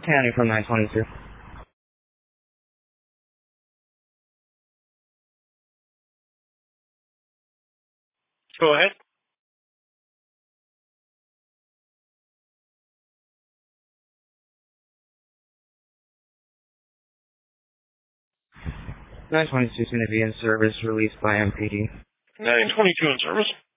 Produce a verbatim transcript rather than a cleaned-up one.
Tanny from nine twenty-two. Go ahead. nine twenty-two is going to be in service, released by M P D. nine twenty-two in service.